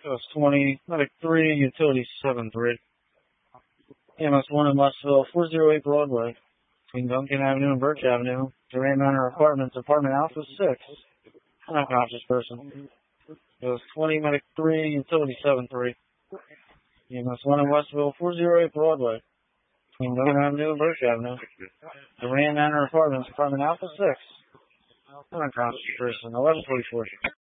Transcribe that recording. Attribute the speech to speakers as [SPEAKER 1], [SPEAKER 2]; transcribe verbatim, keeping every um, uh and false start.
[SPEAKER 1] That was twenty, Medic three, Utility seven three. E M S one in Westville, four oh eight Broadway, between Duncan Avenue and Birch Avenue, Durant Manor Apartments, Apartment Alpha six. Unconscious person. It was twenty, Medic three, Utility seven three. E M S one in Westville, four oh eight Broadway, between Duncan Avenue and Birch Avenue, Durant Manor Apartments, Apartment Alpha six. Unconscious person, eleven forty-four.